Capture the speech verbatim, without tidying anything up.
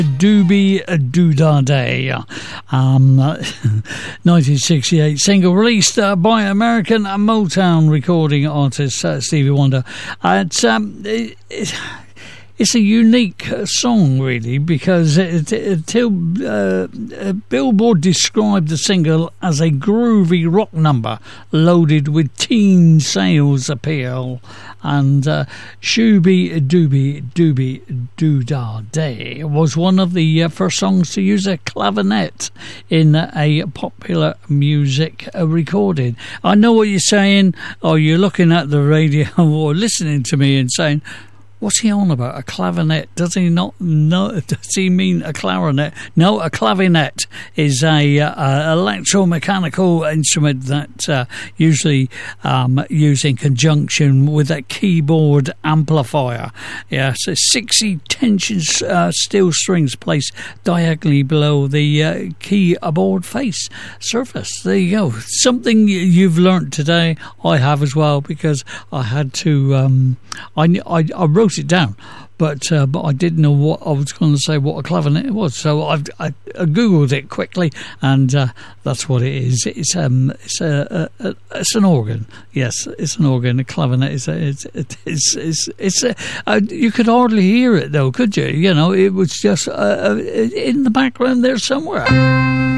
Doobie Doodah Day, um, nineteen sixty-eight single released uh, by American Motown recording artist uh, Stevie Wonder. Uh, it's, um, it, it, it's a unique song, really, because it, it, it, uh, Billboard described the single as a groovy rock number loaded with teen sales appeal. And uh, Shooby Dooby Dooby Doodah Day was one of the uh, first songs to use a clavinet in a popular music uh, recording. I know what you're saying, or you're looking at the radio or listening to me and saying, what's he on about? A clavinet? Does he not know? Does he mean a clarinet? No, a clavinet is a, uh, electromechanical instrument that uh, usually um, used in conjunction with a keyboard amplifier. Yes, yeah, so sixty tension uh, steel strings placed diagonally below the uh, keyboard face surface. There you go. Something you've learnt today. I have as well, because I had to. Um, I, I I wrote it down, but uh, but I didn't know what I was going to say, what a clavinet was, so I've, I, I googled it quickly, and uh, that's what it is. It's um it's a, a, a it's an organ. Yes, it's an organ. A clavinet is a, it's it's it's, it's a, uh, you could hardly hear it though, could you? You know, it was just uh, in the background there somewhere.